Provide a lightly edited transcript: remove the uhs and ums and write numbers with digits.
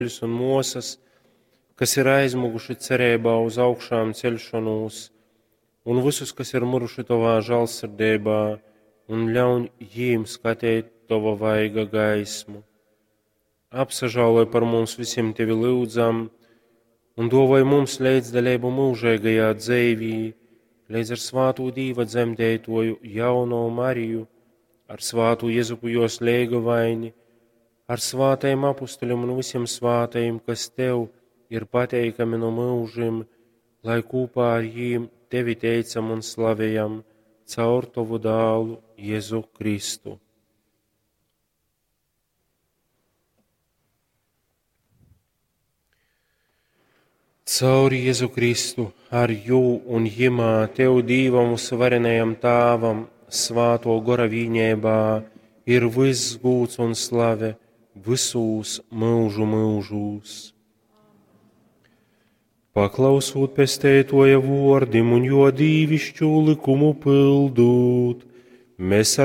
un mosas, kas ir aizmuguši cerībā uz augšām ceļšanos, un visus, kas ir muruši tavā žēlsirdībā, un ļauj jīm skatīt tava vaiga gaismu. Apsažāloj par mums visiem tevi lūdzam, un dāvāj mums līdzdalību mūžīgajā dzīvī, līdz ar svātu Dīva dzemdētoju jauno Mariju, ar svātu Jēzupu jos liegavaini, ar svātajiem apustuļiem un visiem svātajiem, kas tev ir pateikami no mūžiem, lai kopā ar jīm tevi teicam un slavējam caur tavu dālu Jēzu Kristu. Caur Jēzu Kristu, ar jū un jimā tev Dīvam usvarenajam tāvam, svāto gora vīņēbā, ir viss gūts un slave visūs mūžu mūžūs. Paklausūt pestētoja vordim un jo dīvišķu likumu pildūt, mēs